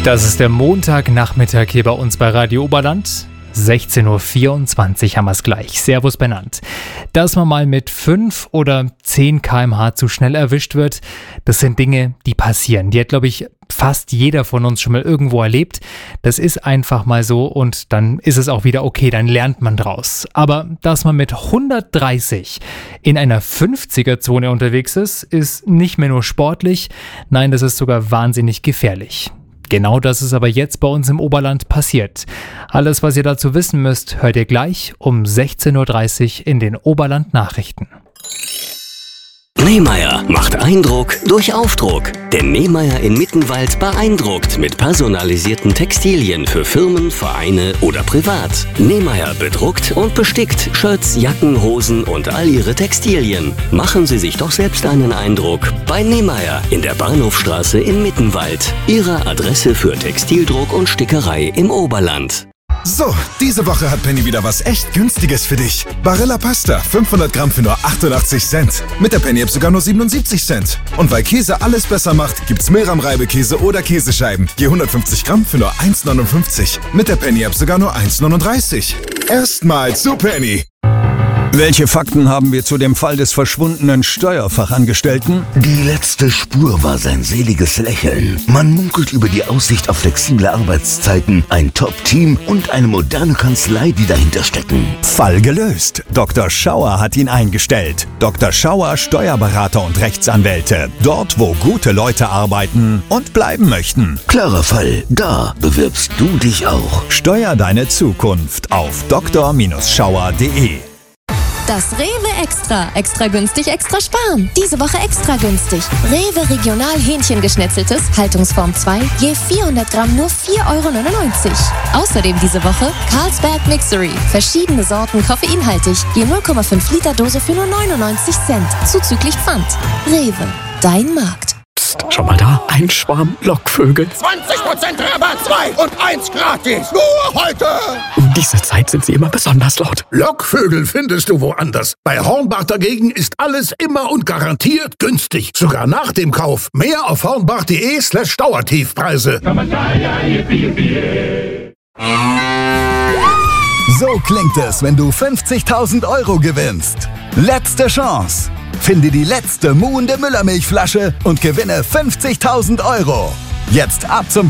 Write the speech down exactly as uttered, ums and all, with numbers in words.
Das ist der Montagnachmittag hier bei uns bei Radio Oberland. sechzehn Uhr vierundzwanzig haben wir es gleich. Servus benannt. Dass man mal mit fünf oder zehn Kilometer pro Stunde zu schnell erwischt wird, das sind Dinge, die passieren. Die hat, glaube ich, fast jeder von uns schon mal irgendwo erlebt. Das ist einfach mal so und dann ist es auch wieder okay, dann lernt man draus. Aber dass man mit hundertdreißig in einer fünfziger-Zone unterwegs ist, ist nicht mehr nur sportlich, nein, das ist sogar wahnsinnig gefährlich. Genau das ist aber jetzt bei uns im Oberland passiert. Alles, was ihr dazu wissen müsst, hört ihr gleich um sechzehn Uhr dreißig in den Oberland-Nachrichten. Nehmeyer macht Eindruck durch Aufdruck. Denn Nehmeyer in Mittenwald beeindruckt mit personalisierten Textilien für Firmen, Vereine oder privat. Nehmeyer bedruckt und bestickt Shirts, Jacken, Hosen und all ihre Textilien. Machen Sie sich doch selbst einen Eindruck bei Nehmeyer in der Bahnhofstraße in Mittenwald. Ihre Adresse für Textildruck und Stickerei im Oberland. So, diese Woche hat Penny wieder was echt Günstiges für dich. Barilla Pasta, fünfhundert Gramm für nur achtundachtzig Cent. Mit der Penny-App sogar nur siebenundsiebzig Cent. Und weil Käse alles besser macht, gibt's Milram-Reibekäse oder Käsescheiben. Je hundertfünfzig Gramm für nur eins neunundfünfzig. Mit der Penny-App sogar nur eins neununddreißig. Erstmal zu Penny. Welche Fakten haben wir zu dem Fall des verschwundenen Steuerfachangestellten? Die letzte Spur war sein seliges Lächeln. Man munkelt über die Aussicht auf flexible Arbeitszeiten, ein Top-Team und eine moderne Kanzlei, die dahinter stecken. Fall gelöst. Doktor Schauer hat ihn eingestellt. Doktor Schauer, Steuerberater und Rechtsanwälte. Dort, wo gute Leute arbeiten und bleiben möchten. Klarer Fall. Da bewirbst du dich auch. Steuer deine Zukunft auf doktor Schauer punkt de. Das Rewe Extra. Extra günstig, extra sparen. Diese Woche extra günstig. Rewe Regional Hähnchengeschnetzeltes, Haltungsform zwei, je vierhundert Gramm nur vier Euro neunundneunzig. Außerdem diese Woche Carlsberg Mixery. Verschiedene Sorten, koffeinhaltig, je null Komma fünf Liter Dose für nur neunundneunzig Cent. Zuzüglich Pfand. Rewe, dein Markt. Psst, schau mal da, ein Schwarm Lockvögel. zwanzig Prozent Rabatt, zwei und eins gratis. Nur heute. Um diese Zeit sind sie immer besonders laut. Lockvögel findest du woanders. Bei Hornbach dagegen ist alles immer und garantiert günstig. Sogar nach dem Kauf. Mehr auf hornbach.de slash Dauertiefpreise. So klingt es, wenn du fünfzigtausend Euro gewinnst. Letzte Chance. Finde die letzte muhende Müllermilchflasche und gewinne fünfzigtausend Euro. Jetzt ab zum